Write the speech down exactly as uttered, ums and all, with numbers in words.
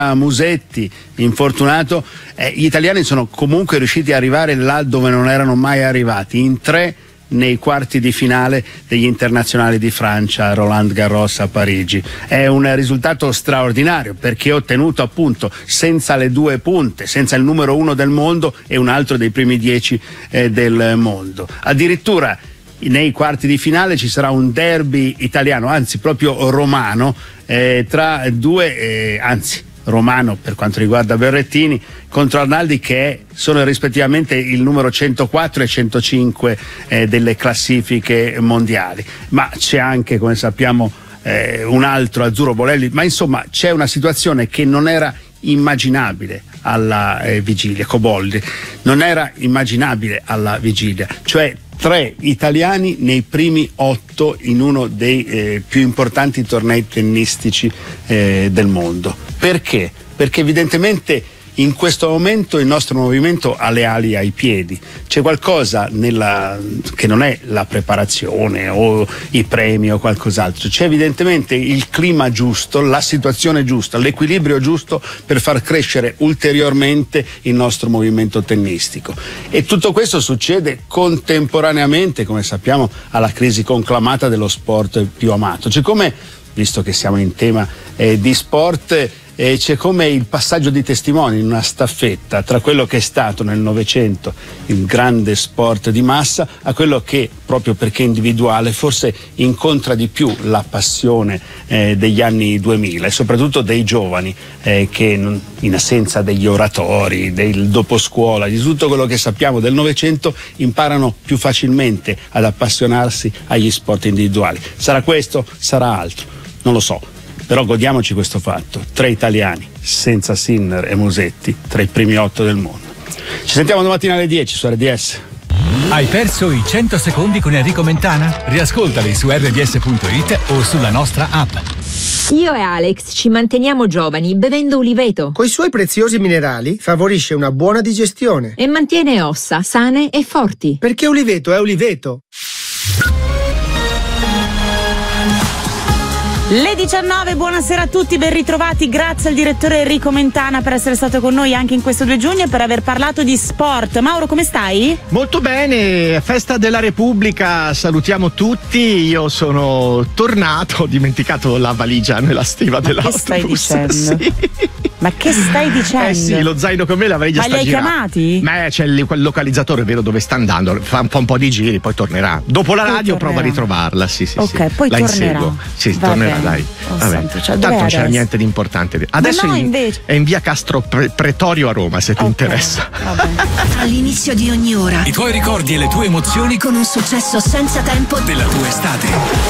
Musetti, infortunato, eh, gli italiani sono comunque riusciti ad arrivare là dove non erano mai arrivati, in tre nei quarti di finale degli internazionali di Francia, Roland Garros a Parigi. È un risultato straordinario perché è ottenuto appunto senza le due punte, senza il numero uno del mondo e un altro dei primi dieci eh, del mondo. Addirittura nei quarti di finale ci sarà un derby italiano, anzi proprio romano, eh, tra due, eh, anzi romano per quanto riguarda Berrettini contro Arnaldi, che sono rispettivamente il numero centoquattro e centocinque eh, delle classifiche mondiali, ma c'è anche, come sappiamo, eh, un altro, Azzurro Bolelli, ma insomma c'è una situazione che non era immaginabile alla eh, vigilia. Cobolli non era immaginabile alla vigilia, cioè tre italiani nei primi otto in uno dei eh, più importanti tornei tennistici eh, del mondo. Perché? Perché evidentemente in questo momento il nostro movimento ha le ali ai piedi. C'è qualcosa nella, che non è la preparazione o i premi o qualcos'altro, c'è evidentemente il clima giusto, la situazione giusta, l'equilibrio giusto per far crescere ulteriormente il nostro movimento tennistico. E tutto questo succede contemporaneamente, come sappiamo, alla crisi conclamata dello sport più amato. C'è come, visto che siamo in tema eh, di sport, E c'è come il passaggio di testimoni in una staffetta tra quello che è stato nel Novecento il grande sport di massa a quello che, proprio perché individuale, forse incontra di più la passione eh, degli anni duemila e soprattutto dei giovani eh, che non, in assenza degli oratori, del doposcuola, di tutto quello che sappiamo del Novecento, imparano più facilmente ad appassionarsi agli sport individuali. Sarà questo? Sarà altro? Non lo so. Però godiamoci questo fatto, tre italiani senza Sinner e Musetti tra i primi otto del mondo. Ci sentiamo domattina alle dieci su R D S. Hai perso i cento secondi con Enrico Mentana? Riascoltali su erre di esse punto it o sulla nostra app. Io e Alex ci manteniamo giovani bevendo Uliveto. Coi suoi preziosi minerali favorisce una buona digestione E mantiene ossa sane e forti. perché Uliveto è Uliveto. Le diciannove, buonasera a tutti, ben ritrovati, grazie al direttore Enrico Mentana per essere stato con noi anche in questo due giugno e per aver parlato di sport. Mauro, come stai? Molto bene, festa della Repubblica, salutiamo tutti, io sono tornato, ho dimenticato la valigia nella stiva dell'autobus. Ma che stai dicendo? Sì. Ma che stai dicendo? Eh sì, lo zaino con me, la valigia Ma sta li hai girando. chiamati? Ma c'è il, quel localizzatore, vero, dove sta andando, fa, fa un po' di giri, poi tornerà. Dopo la Poi radio tornerà. prova a ritrovarla, sì sì. Ok, sì. poi la tornerà. inseguo. Sì, Va tornerà, bene. dai. Oh, Vabbè. santo, cioè, Tanto dov'è non c'è adesso? niente di importante. Adesso no, è, in, invece. è in via Castro Pre- Pretorio a Roma, se ti Ok, interessa. vabbè. All'inizio di ogni ora, I tuoi ricordi e le tue emozioni con un successo senza tempo della tua estate.